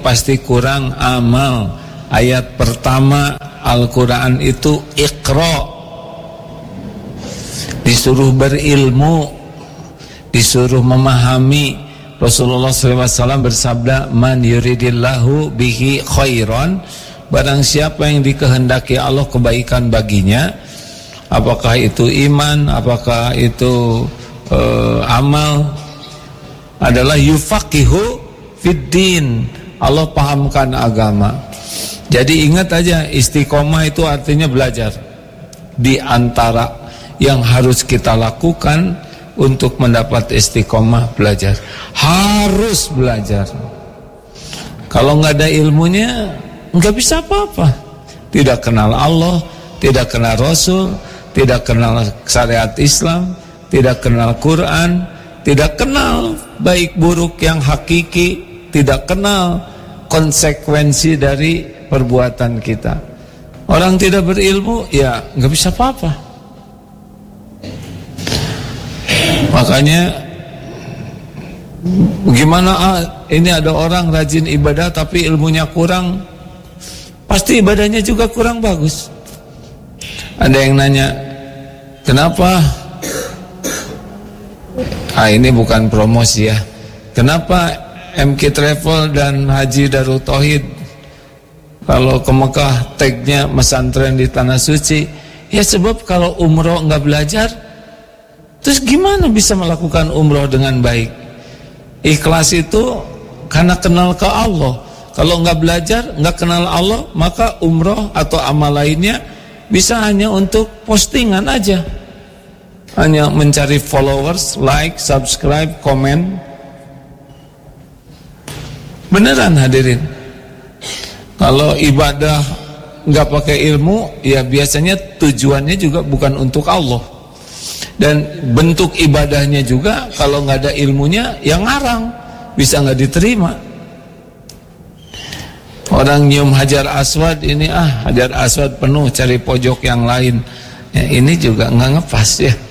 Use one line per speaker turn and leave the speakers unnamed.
pasti kurang amal. Ayat pertama Al-Quran itu Iqra, disuruh berilmu, disuruh memahami. Rasulullah SAW bersabda, man yuridillahu bihi khairan, barang siapa yang dikehendaki Allah kebaikan baginya, apakah itu iman, apakah itu amal, adalah yufaqihu fiddin, Allah pahamkan agama. Jadi ingat aja, istiqomah itu artinya belajar. Di antara yang harus kita lakukan untuk mendapat istiqomah, belajar. Harus belajar. Kalau nggak ada ilmunya, nggak bisa apa-apa. Tidak kenal Allah, tidak kenal Rasul, tidak kenal syariat Islam, tidak kenal Quran, tidak kenal baik buruk yang hakiki, tidak kenal konsekuensi dari perbuatan kita. Orang tidak berilmu, ya nggak bisa apa-apa. Makanya gimana ini ada orang rajin ibadah tapi ilmunya kurang, pasti ibadahnya juga kurang bagus. Ada yang nanya, kenapa? Ini bukan promosi ya. Kenapa MK Travel dan Haji Darul Tauhid kalau ke Mekah tagnya pesantren di Tanah Suci? Ya sebab kalau umroh nggak belajar, terus gimana bisa melakukan umroh dengan baik? Ikhlas itu karena kenal ke Allah. Kalau nggak belajar, nggak kenal Allah, maka umroh atau amal lainnya bisa hanya untuk postingan aja, hanya mencari followers, like, subscribe, komen. Beneran hadirin, kalau ibadah nggak pakai ilmu, ya biasanya tujuannya juga bukan untuk Allah. Dan bentuk ibadahnya juga kalau nggak ada ilmunya, ya ngarang, bisa nggak diterima. Orang nyium Hajar Aswad ini, Hajar Aswad penuh, cari pojok yang lain. Ya, ini juga nggak ngepas ya.